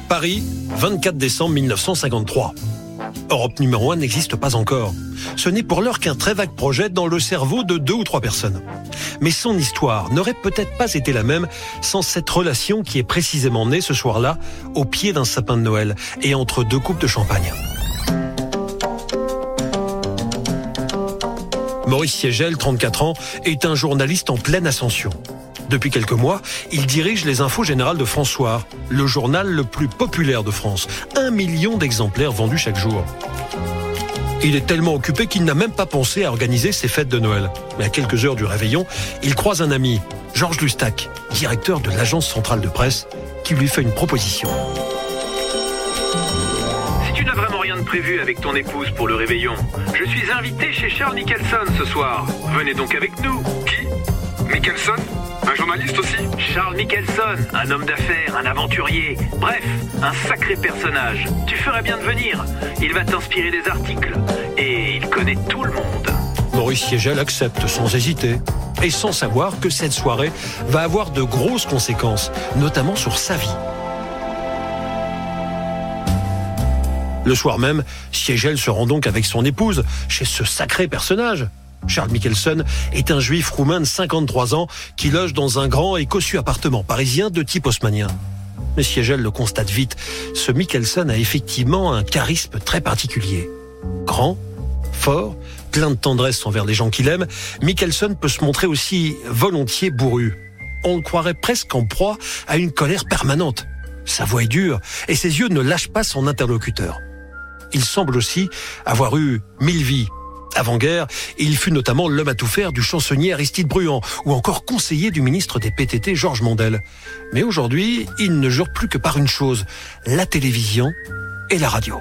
Paris, 24 décembre 1953. Europe numéro 1 n'existe pas encore. Ce n'est pour l'heure qu'un très vague projet dans le cerveau de 2 ou 3 personnes. Mais son histoire n'aurait peut-être pas été la même sans cette relation qui est précisément née ce soir-là, au pied d'un sapin de Noël et entre 2 coupes de champagne. Maurice Siegel, 34 ans, est un journaliste en pleine ascension. Depuis quelques mois, il dirige les infos générales de François, le journal le plus populaire de France. 1 million d'exemplaires vendus chaque jour. Il est tellement occupé qu'il n'a même pas pensé à organiser ses fêtes de Noël. Mais à quelques heures du réveillon, il croise un ami, Georges Lustac, directeur de l'agence centrale de presse, qui lui fait une proposition. Si tu n'as vraiment rien de prévu avec ton épouse pour le réveillon, je suis invité chez Charles Michelson ce soir. Venez donc avec nous. Qui ? Michelson ? Un journaliste aussi ? Charles Michelson, un homme d'affaires, un aventurier, bref, un sacré personnage. Tu ferais bien de venir. Il va t'inspirer des articles et il connaît tout le monde. Maurice Siegel accepte sans hésiter et sans savoir que cette soirée va avoir de grosses conséquences, notamment sur sa vie. Le soir même, Siegel se rend donc avec son épouse chez ce sacré personnage. Charles Michelson est un juif roumain de 53 ans qui loge dans un grand et cossu appartement parisien de type haussmannien. Mais Siegel le constate vite, ce Michelson a effectivement un charisme très particulier. Grand, fort, plein de tendresse envers les gens qu'il aime, Michelson peut se montrer aussi volontiers bourru. On le croirait presque en proie à une colère permanente. Sa voix est dure et ses yeux ne lâchent pas son interlocuteur. Il semble aussi avoir eu 1000 vies. Avant-guerre, il fut notamment l'homme à tout faire du chansonnier Aristide Bruand ou encore conseiller du ministre des PTT Georges Mandel. Mais aujourd'hui, il ne jure plus que par une chose, la télévision et la radio.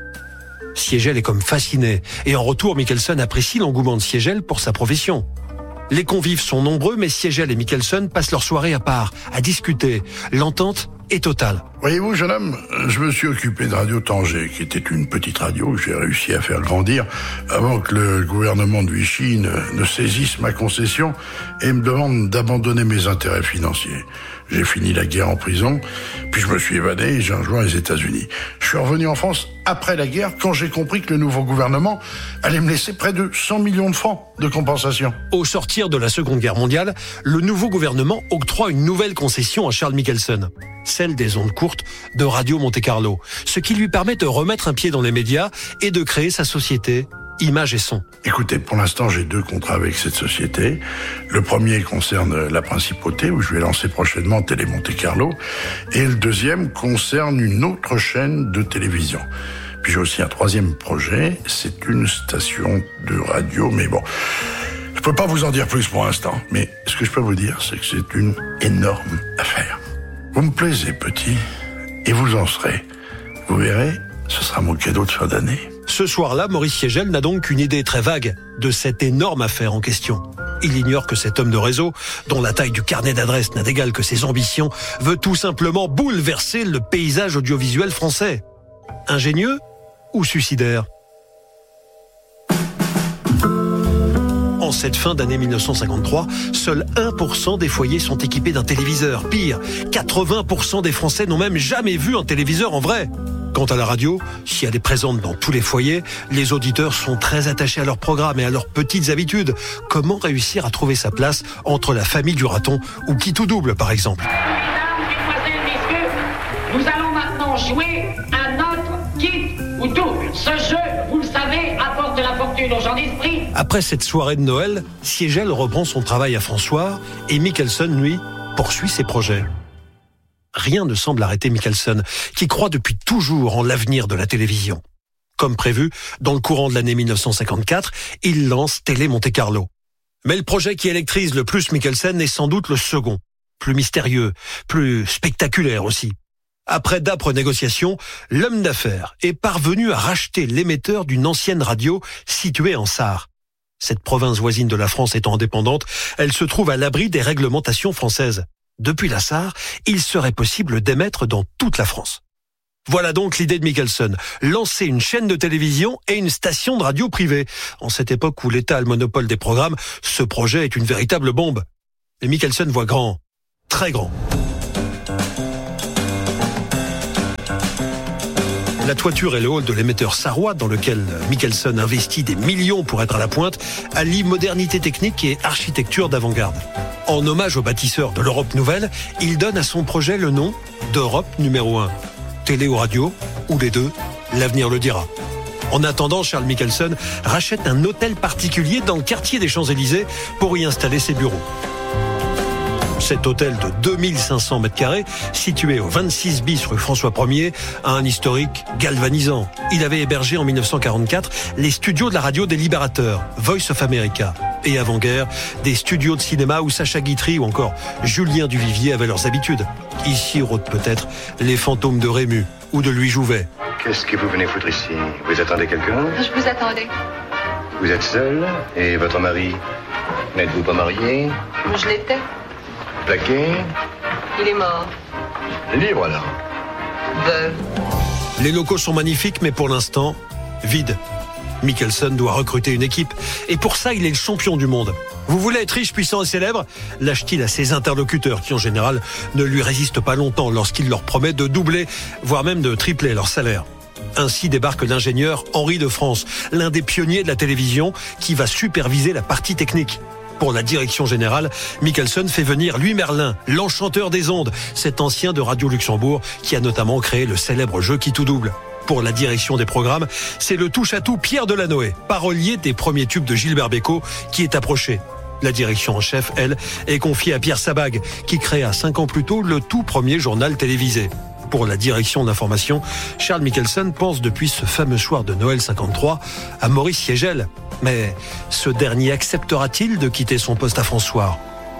Siegel est comme fasciné et en retour, Michelson apprécie l'engouement de Siegel pour sa profession. Les convives sont nombreux, mais Siegel et Michelson passent leur soirée à part, à discuter. L'entente est totale. Voyez-vous, jeune homme, je me suis occupé de Radio Tanger, qui était une petite radio que j'ai réussi à faire grandir avant que le gouvernement de Vichy ne saisisse ma concession et me demande d'abandonner mes intérêts financiers. J'ai fini la guerre en prison, puis je me suis évadé et j'ai rejoint les États-Unis. Je suis revenu en France après la guerre quand j'ai compris que le nouveau gouvernement allait me laisser près de 100 millions de francs de compensation. Au sortir de la Seconde Guerre mondiale, le nouveau gouvernement octroie une nouvelle concession à Charles Michelson, celle des ondes courtes de Radio Monte-Carlo, ce qui lui permet de remettre un pied dans les médias et de créer sa société Images et Sons. Écoutez, pour l'instant, j'ai 2 contrats avec cette société. Le premier concerne la principauté, où je vais lancer prochainement Télé Monte-Carlo. Et le deuxième concerne une autre chaîne de télévision. Puis j'ai aussi un 3e projet, c'est une station de radio, mais bon, je peux pas vous en dire plus pour l'instant. Mais ce que je peux vous dire, c'est que c'est une énorme affaire. Vous me plaisez, petit, et vous en serez. Vous verrez, ce sera mon cadeau de fin d'année. Ce soir-là, Maurice Siegel n'a donc qu'une idée très vague de cette énorme affaire en question. Il ignore que cet homme de réseau, dont la taille du carnet d'adresses n'a d'égal que ses ambitions, veut tout simplement bouleverser le paysage audiovisuel français. Ingénieux ou suicidaire ? En cette fin d'année 1953, seul 1% des foyers sont équipés d'un téléviseur. Pire, 80% des Français n'ont même jamais vu un téléviseur en vrai. Quant à la radio, si elle est présente dans tous les foyers, les auditeurs sont très attachés à leur programme et à leurs petites habitudes. Comment réussir à trouver sa place entre la famille du raton ou Qui tout double, par exemple ? Mesdames, mesdemoiselles, messieurs, nous allons maintenant jouer un autre Qui ou double. Ce jeu, vous le savez, apporte de la fortune aux gens d'esprit. Après cette soirée de Noël, Siegel reprend son travail à François et Michelson, lui, poursuit ses projets. Rien ne semble arrêter Michelson, qui croit depuis toujours en l'avenir de la télévision. Comme prévu, dans le courant de l'année 1954, il lance Télé Monte-Carlo. Mais le projet qui électrise le plus Michelson est sans doute le second, plus mystérieux, plus spectaculaire aussi. Après d'âpres négociations, l'homme d'affaires est parvenu à racheter l'émetteur d'une ancienne radio située en Sarre. Cette province voisine de la France étant indépendante, elle se trouve à l'abri des réglementations françaises. Depuis la Sarre, il serait possible d'émettre dans toute la France. Voilà donc l'idée de Michelson, lancer une chaîne de télévision et une station de radio privée. En cette époque où l'État a le monopole des programmes, ce projet est une véritable bombe. Et Michelson voit grand, très grand. La toiture et le hall de l'émetteur sarrois, dans lequel Michelson investit des millions pour être à la pointe, allient modernité technique et architecture d'avant-garde. En hommage au bâtisseur de l'Europe nouvelle, il donne à son projet le nom d'Europe numéro 1. Télé ou radio, ou les deux, l'avenir le dira. En attendant, Charles Michelson rachète un hôtel particulier dans le quartier des Champs-Élysées pour y installer ses bureaux. Cet hôtel de 2500 m², situé au 26 bis rue François 1er, a un historique galvanisant. Il avait hébergé en 1944 les studios de la radio des Libérateurs, Voice of America. Et avant-guerre, des studios de cinéma où Sacha Guitry ou encore Julien Duvivier avaient leurs habitudes. Ici rôdent peut-être les fantômes de Rému ou de Louis Jouvet. Qu'est-ce que vous venez foutre ici? Vous attendez quelqu'un? Je vous attendais. Vous êtes seul? Et votre mari? N'êtes-vous pas marié? Je l'étais. Plaqué? Il est mort. Libre alors? Veuve. Les locaux sont magnifiques, mais pour l'instant, vides. Michelson doit recruter une équipe. Et pour ça, il est le champion du monde. Vous voulez être riche, puissant et célèbre? Lâche-t-il à ses interlocuteurs qui, en général, ne lui résistent pas longtemps lorsqu'il leur promet de doubler, voire même de tripler leur salaire. Ainsi débarque l'ingénieur Henri de France, l'un des pionniers de la télévision, qui va superviser la partie technique. Pour la direction générale, Michelson fait venir Louis Merlin, l'enchanteur des ondes, cet ancien de Radio Luxembourg qui a notamment créé le célèbre jeu qui tout double. Pour la direction des programmes, c'est le touche-à-tout Pierre Delanoë, parolier des premiers tubes de Gilbert Bécaud, qui est approché. La direction en chef, elle, est confiée à Pierre Sabag, qui créa 5 ans plus tôt le tout premier journal télévisé. Pour la direction d'information, Charles Michelson pense depuis ce fameux soir de Noël 53 à Maurice Siegel. Mais ce dernier acceptera-t-il de quitter son poste à François ?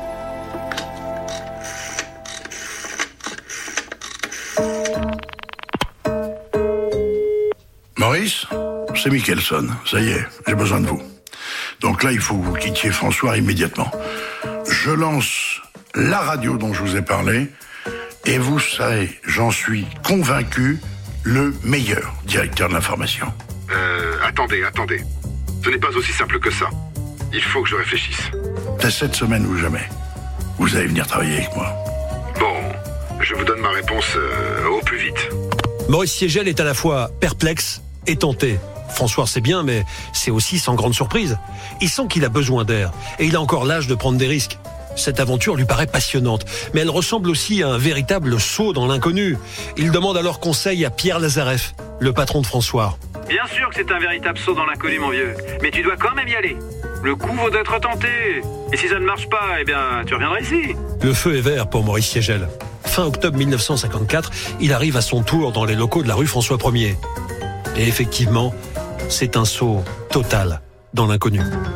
Maurice, c'est Michelson. Ça y est, j'ai besoin de vous. Donc là, il faut que vous quittiez François immédiatement. Je lance la radio dont je vous ai parlé et vous serez, j'en suis convaincu, le meilleur directeur de l'information. Attendez. Ce n'est pas aussi simple que ça. Il faut que je réfléchisse. C'est cette semaine ou jamais. Vous allez venir travailler avec moi. Bon, je vous donne ma réponse au plus vite. Maurice Siegel est à la fois perplexe et tenté. François c'est bien, mais c'est aussi sans grande surprise. Il sent qu'il a besoin d'air et il a encore l'âge de prendre des risques. Cette aventure lui paraît passionnante, mais elle ressemble aussi à un véritable saut dans l'inconnu. Il demande alors conseil à Pierre Lazareff, le patron de François. Bien sûr que c'est un véritable saut dans l'inconnu, mon vieux. Mais tu dois quand même y aller. Le coup vaut d'être tenté. Et si ça ne marche pas, eh bien, tu reviendras ici. Le feu est vert pour Maurice Siegel. Fin octobre 1954, il arrive à son tour dans les locaux de la rue François 1er. Et effectivement, c'est un saut total dans l'inconnu.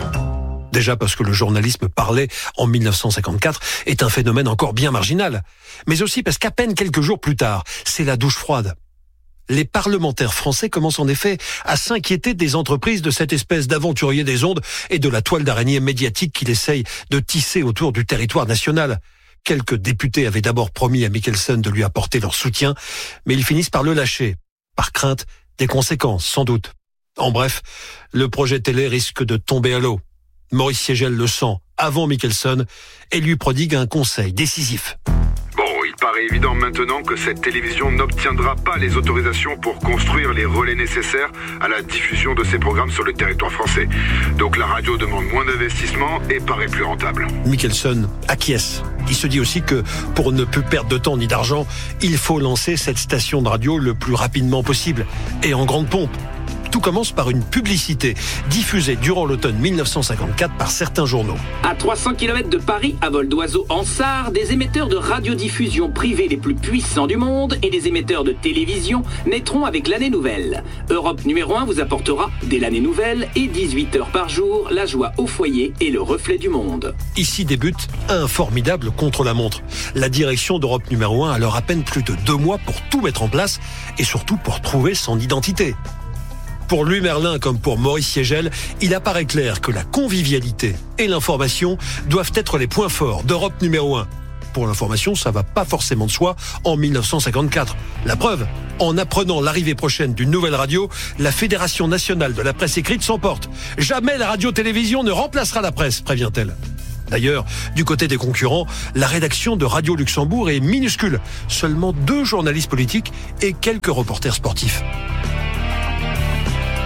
Déjà parce que le journalisme parlé en 1954 est un phénomène encore bien marginal. Mais aussi parce qu'à peine quelques jours plus tard, c'est la douche froide. Les parlementaires français commencent en effet à s'inquiéter des entreprises de cette espèce d'aventurier des ondes et de la toile d'araignée médiatique qu'il essaye de tisser autour du territoire national. Quelques députés avaient d'abord promis à Michelson de lui apporter leur soutien, mais ils finissent par le lâcher, par crainte des conséquences, sans doute. En bref, le projet télé risque de tomber à l'eau. Maurice Siegel le sent avant Michelson et lui prodigue un conseil décisif. Bon, il paraît évident maintenant que cette télévision n'obtiendra pas les autorisations pour construire les relais nécessaires à la diffusion de ces programmes sur le territoire français. Donc la radio demande moins d'investissement et paraît plus rentable. Michelson acquiesce. Il se dit aussi que pour ne plus perdre de temps ni d'argent, il faut lancer cette station de radio le plus rapidement possible et en grande pompe. Tout commence par une publicité diffusée durant l'automne 1954 par certains journaux. À 300 km de Paris, à vol d'oiseau en Sarre, des émetteurs de radiodiffusion privés les plus puissants du monde et des émetteurs de télévision naîtront avec l'année nouvelle. Europe numéro 1 vous apportera, dès l'année nouvelle et 18 heures par jour, la joie au foyer et le reflet du monde. Ici débute un formidable contre-la-montre. La direction d'Europe numéro 1 a alors à peine plus de 2 mois pour tout mettre en place et surtout pour trouver son identité. Pour Louis Merlin comme pour Maurice Siegel, il apparaît clair que la convivialité et l'information doivent être les points forts d'Europe numéro 1. Pour l'information, ça va pas forcément de soi en 1954. La preuve, en apprenant l'arrivée prochaine d'une nouvelle radio, la Fédération nationale de la presse écrite s'emporte. Jamais la radio-télévision ne remplacera la presse, prévient-elle. D'ailleurs, du côté des concurrents, la rédaction de Radio Luxembourg est minuscule. Seulement 2 journalistes politiques et quelques reporters sportifs.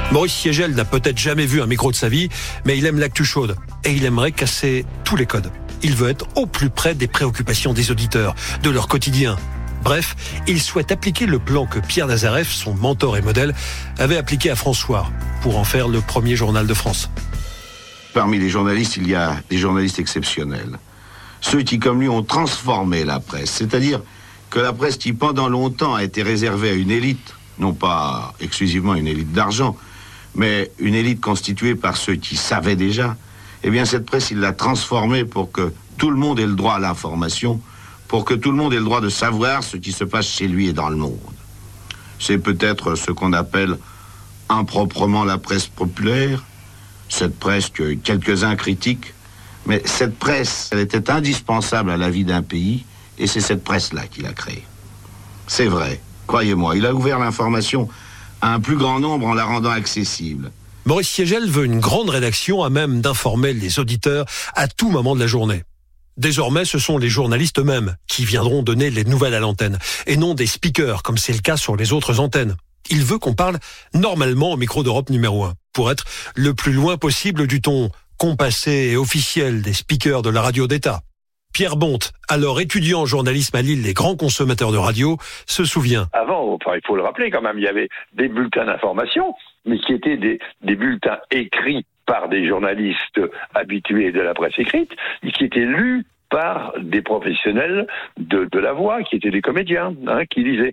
Maurice Siegel n'a peut-être jamais vu un micro de sa vie, mais il aime l'actu chaude et il aimerait casser tous les codes. Il veut être au plus près des préoccupations des auditeurs, de leur quotidien. Bref, il souhaite appliquer le plan que Pierre Nazareff, son mentor et modèle, avait appliqué à François pour en faire le premier journal de France. Parmi les journalistes, il y a des journalistes exceptionnels. Ceux qui, comme lui, ont transformé la presse. C'est-à-dire que la presse qui, pendant longtemps, a été réservée à une élite, non pas exclusivement une élite d'argent, mais une élite constituée par ceux qui savaient déjà, eh bien cette presse, il l'a transformée pour que tout le monde ait le droit à l'information, pour que tout le monde ait le droit de savoir ce qui se passe chez lui et dans le monde. C'est peut-être ce qu'on appelle improprement la presse populaire, cette presse que quelques-uns critiquent, mais cette presse, elle était indispensable à la vie d'un pays, et c'est cette presse-là qu'il a créée. C'est vrai, croyez-moi, il a ouvert l'information à un plus grand nombre en la rendant accessible. Maurice Siegel veut une grande rédaction à même d'informer les auditeurs à tout moment de la journée. Désormais, ce sont les journalistes eux-mêmes qui viendront donner les nouvelles à l'antenne, et non des speakers, comme c'est le cas sur les autres antennes. Il veut qu'on parle normalement au micro d'Europe numéro 1, pour être le plus loin possible du ton compassé et officiel des speakers de la radio d'État. Pierre Bonte, alors étudiant en journalisme à Lille, les grands consommateurs de radio, se souvient. Avant, il faut le rappeler quand même, il y avait des bulletins d'information, mais qui étaient des bulletins écrits par des journalistes habitués de la presse écrite, et qui étaient lus par des professionnels de la voix, qui étaient des comédiens, qui lisaient.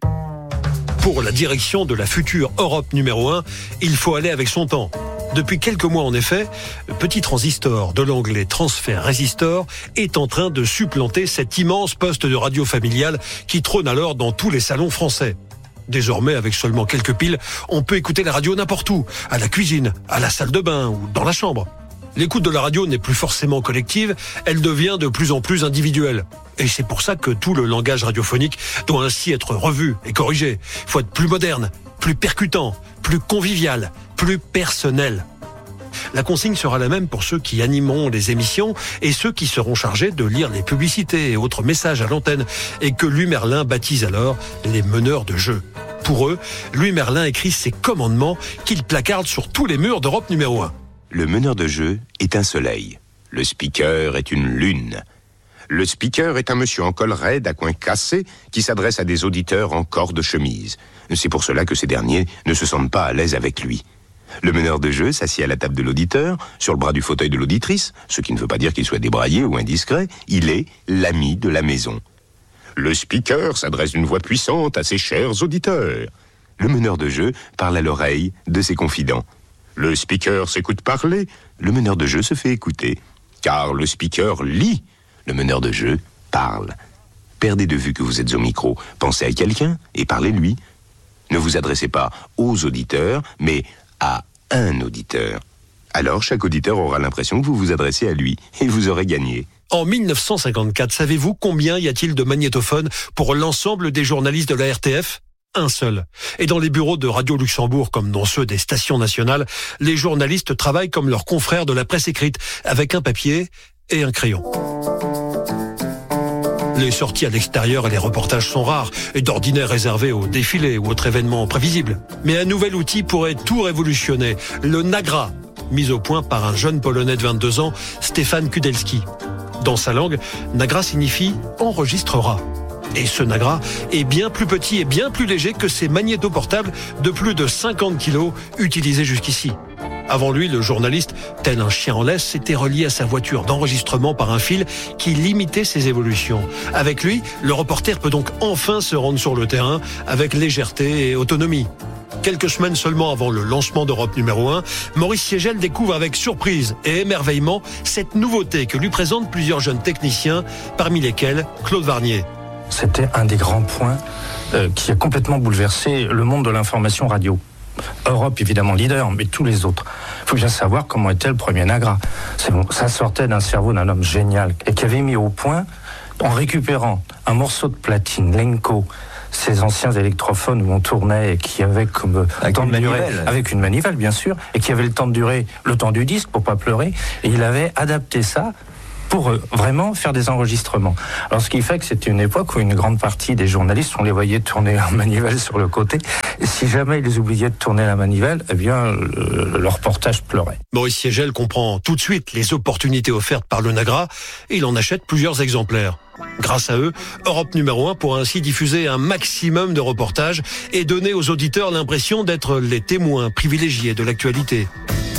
Pour la direction de la future Europe numéro 1, il faut aller avec son temps. Depuis quelques mois, en effet, Petit Transistor, de l'anglais Transfer Resistor, est en train de supplanter cet immense poste de radio familiale qui trône alors dans tous les salons français. Désormais, avec seulement quelques piles, on peut écouter la radio n'importe où, à la cuisine, à la salle de bain ou dans la chambre. L'écoute de la radio n'est plus forcément collective, elle devient de plus en plus individuelle. Et c'est pour ça que tout le langage radiophonique doit ainsi être revu et corrigé. Il faut être plus moderne, plus percutant, plus convivial, plus personnel. La consigne sera la même pour ceux qui animeront les émissions et ceux qui seront chargés de lire les publicités et autres messages à l'antenne et que Louis Merlin baptise alors les meneurs de jeu. Pour eux, Louis Merlin écrit ses commandements qu'il placarde sur tous les murs d'Europe numéro 1. Le meneur de jeu est un soleil. Le speaker est une lune. Le speaker est un monsieur en col raide à coins cassés qui s'adresse à des auditeurs en corps de chemise. C'est pour cela que ces derniers ne se sentent pas à l'aise avec lui. Le meneur de jeu s'assied à la table de l'auditeur, sur le bras du fauteuil de l'auditrice, ce qui ne veut pas dire qu'il soit débraillé ou indiscret, il est l'ami de la maison. Le speaker s'adresse d'une voix puissante à ses chers auditeurs. Le meneur de jeu parle à l'oreille de ses confidents. Le speaker s'écoute parler, le meneur de jeu se fait écouter. Car le speaker lit, le meneur de jeu parle. Perdez de vue que vous êtes au micro, pensez à quelqu'un et parlez-lui. Ne vous adressez pas aux auditeurs, mais à un auditeur. Alors chaque auditeur aura l'impression que vous vous adressez à lui et vous aurez gagné. En 1954, savez-vous combien y a-t-il de magnétophones pour l'ensemble des journalistes de la RTF ? Un seul. Et dans les bureaux de Radio Luxembourg, comme dans ceux des stations nationales, les journalistes travaillent comme leurs confrères de la presse écrite, avec un papier et un crayon. Les sorties à l'extérieur et les reportages sont rares et d'ordinaire réservés aux défilés ou autres événements prévisibles. Mais un nouvel outil pourrait tout révolutionner, le Nagra, mis au point par un jeune Polonais de 22 ans, Stefan Kudelski. Dans sa langue, Nagra signifie « enregistrera ». Et ce Nagra est bien plus petit et bien plus léger que ces magnétoportables de plus de 50 kilos utilisés jusqu'ici. Avant lui, le journaliste, tel un chien en laisse, s'était relié à sa voiture d'enregistrement par un fil qui limitait ses évolutions. Avec lui, le reporter peut donc enfin se rendre sur le terrain avec légèreté et autonomie. Quelques semaines seulement avant le lancement d'Europe numéro 1, Maurice Siegel découvre avec surprise et émerveillement cette nouveauté que lui présentent plusieurs jeunes techniciens, parmi lesquels Claude Varnier. C'était un des grands points qui a complètement bouleversé le monde de l'information radio. Europe, évidemment, leader, mais tous les autres. Il faut bien savoir comment était le premier Nagra. C'est bon, ça sortait d'un cerveau d'un homme génial et qui avait mis au point, en récupérant un morceau de platine, Lenko, ces anciens électrophones où on tournait et qui avaient comme temps de durée, avec une manivelle bien sûr, et qui avait le temps de durée, le temps du disque pour pas pleurer, et il avait adapté ça pour vraiment faire des enregistrements. Alors ce qui fait que c'était une époque où une grande partie des journalistes, on les voyait tourner la manivelle sur le côté, et si jamais ils oubliaient de tourner la manivelle, eh bien leur reportage pleurait. Maurice Siegel comprend tout de suite les opportunités offertes par le Nagra et il en achète plusieurs exemplaires. Grâce à eux, Europe numéro 1 pourra ainsi diffuser un maximum de reportages et donner aux auditeurs l'impression d'être les témoins privilégiés de l'actualité.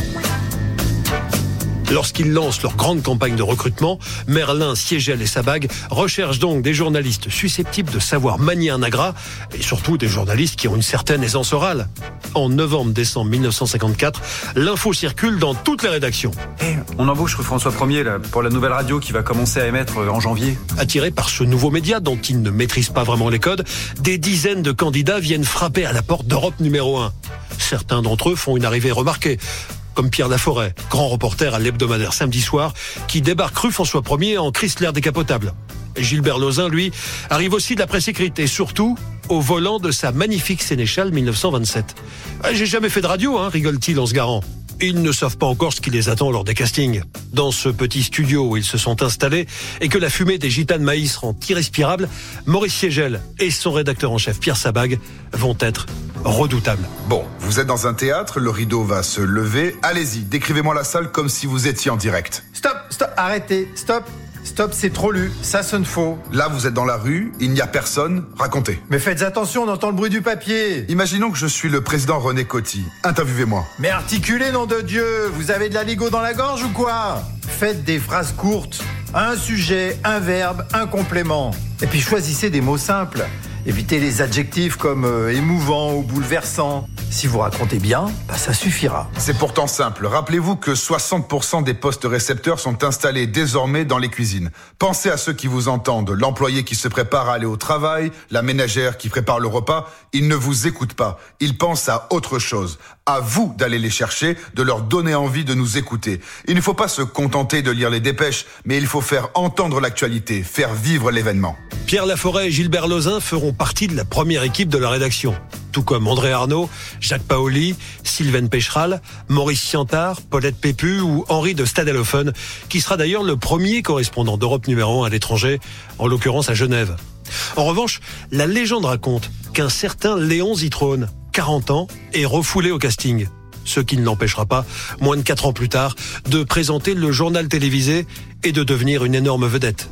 Lorsqu'ils lancent leur grande campagne de recrutement, Merlin, Siegel et Sabag recherchent donc des journalistes susceptibles de savoir manier un Nagra et surtout des journalistes qui ont une certaine aisance orale. En novembre-décembre 1954, l'info circule dans toutes les rédactions. On embauche rue François 1er là, pour la nouvelle radio qui va commencer à émettre en janvier. Attirés par ce nouveau média dont ils ne maîtrisent pas vraiment les codes, des dizaines de candidats viennent frapper à la porte d'Europe numéro 1. Certains d'entre eux font une arrivée remarquée, comme Pierre Laforêt, grand reporter à l'hebdomadaire Samedi Soir, qui débarque rue François 1er en Chrysler décapotable. Et Gilbert Lozin, lui, arrive aussi de la presse écrite et surtout au volant de sa magnifique Sénéchal 1927. « J'ai jamais fait de radio, rigole-t-il en se garant. Ils ne savent pas encore ce qui les attend lors des castings. Dans ce petit studio où ils se sont installés et que la fumée des gitanes maïs rend irrespirable, Maurice Siegel et son rédacteur en chef Pierre Sabag vont être redoutables. Bon, vous êtes dans un théâtre, le rideau va se lever. Allez-y, décrivez-moi la salle comme si vous étiez en direct. Stop, arrêtez, stop, c'est trop lu, ça sonne faux. Là, vous êtes dans la rue, il n'y a personne, racontez. Mais faites attention, on entend le bruit du papier. Imaginons que je suis le président René Coty. Interviewez-moi. Mais articulez, nom de Dieu, vous avez de la ligo dans la gorge ou quoi? Faites des phrases courtes, un sujet, un verbe, un complément. Et puis choisissez des mots simples. Évitez les adjectifs comme émouvant ou bouleversant. Si vous racontez bien, ça suffira. C'est pourtant simple. Rappelez-vous que 60% des postes récepteurs sont installés désormais dans les cuisines. Pensez à ceux qui vous entendent, l'employé qui se prépare à aller au travail, la ménagère qui prépare le repas. Ils ne vous écoutent pas. Ils pensent à autre chose. À vous d'aller les chercher, de leur donner envie de nous écouter. Il ne faut pas se contenter de lire les dépêches, mais il faut faire entendre l'actualité, faire vivre l'événement. Pierre Laforêt et Gilbert Lozin feront partie de la première équipe de la rédaction. Tout comme André Arnaud, Jacques Paoli, Sylvain Pécheral, Maurice Siantard, Paulette Pépu ou Henri de Stadelhofen, qui sera d'ailleurs le premier correspondant d'Europe numéro 1 à l'étranger, en l'occurrence à Genève. En revanche, la légende raconte qu'un certain Léon Zitrone, 40 ans, est refoulé au casting. Ce qui ne l'empêchera pas, moins de 4 ans plus tard, de présenter le journal télévisé et de devenir une énorme vedette.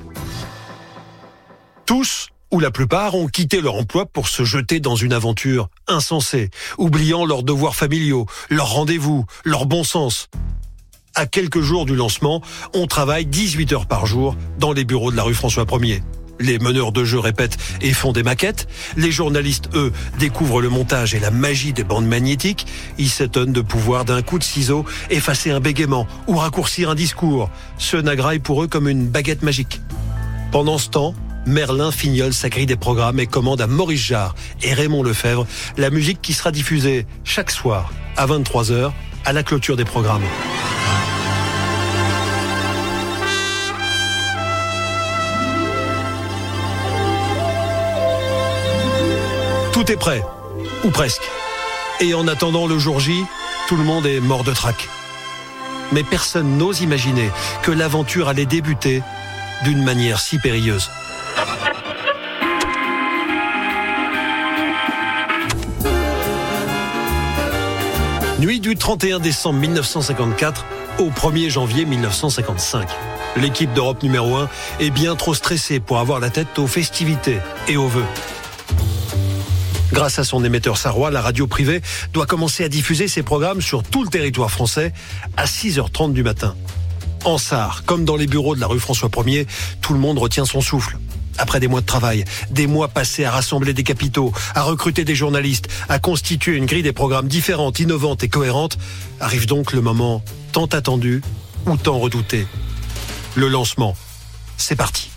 Tous, ou la plupart, ont quitté leur emploi pour se jeter dans une aventure insensée, oubliant leurs devoirs familiaux, leurs rendez-vous, leur bon sens. À quelques jours du lancement, on travaille 18 heures par jour dans les bureaux de la rue François 1er. Les meneurs de jeu répètent et font des maquettes. Les journalistes, eux, découvrent le montage et la magie des bandes magnétiques. Ils s'étonnent de pouvoir, d'un coup de ciseau, effacer un bégaiement ou raccourcir un discours. Ce Nagra est pour eux comme une baguette magique. Pendant ce temps, Merlin fignole sa grille des programmes et commande à Maurice Jarre et Raymond Lefebvre la musique qui sera diffusée chaque soir à 23h à la clôture des programmes. Tout est prêt, ou presque. Et en attendant le jour J, tout le monde est mort de trac. Mais personne n'ose imaginer que l'aventure allait débuter d'une manière si périlleuse. Nuit du 31 décembre 1954 au 1er janvier 1955. L'équipe d'Europe numéro 1 est bien trop stressée pour avoir la tête aux festivités et aux vœux. Grâce à son émetteur sarrois, la radio privée doit commencer à diffuser ses programmes sur tout le territoire français à 6h30 du matin. En Sarre, comme dans les bureaux de la rue François 1er, tout le monde retient son souffle. Après des mois de travail, des mois passés à rassembler des capitaux, à recruter des journalistes, à constituer une grille des programmes différentes, innovantes et cohérentes, arrive donc le moment tant attendu ou tant redouté. Le lancement. C'est parti.